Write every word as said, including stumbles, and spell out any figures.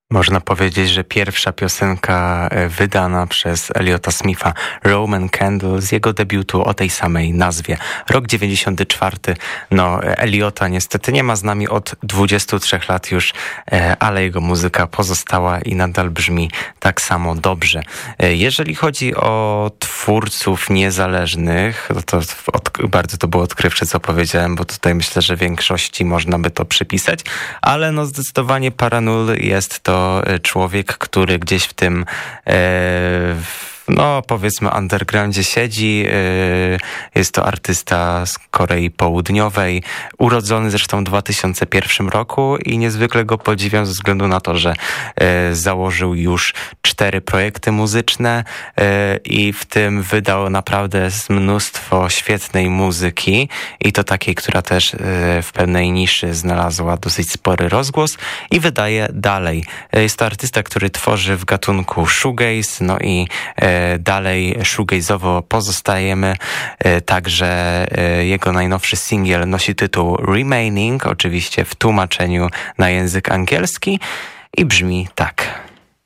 Można powiedzieć, że pierwsza piosenka wydana przez Elliota Smitha, Roman Candle, z jego debiutu o tej samej nazwie. Rok dziewięćdziesiąty czwarty. No, Elliota niestety nie ma z nami od dwudziestu trzech lat już, ale jego muzyka pozostała i nadal brzmi tak samo dobrze. Jeżeli chodzi o twórców niezależnych, to, to od, bardzo to było odkrywcze, co powiedziałem, bo tutaj myślę, że większości można by to przypisać, ale no zdecydowanie Parannoul jest to człowiek, który gdzieś w tym e, no powiedzmy undergroundzie siedzi. Jest to artysta z Korei Południowej, urodzony zresztą w dwa tysiące pierwszym roku i niezwykle go podziwiam ze względu na to, że założył już cztery projekty muzyczne i w tym wydał naprawdę mnóstwo świetnej muzyki i to takiej, która też w pewnej niszy znalazła dosyć spory rozgłos i wydaje dalej. Jest to artysta, który tworzy w gatunku shoegaze, no i dalej shoegaze'owo pozostajemy, także jego najnowszy singiel nosi tytuł Remaining, oczywiście w tłumaczeniu na język angielski i brzmi tak.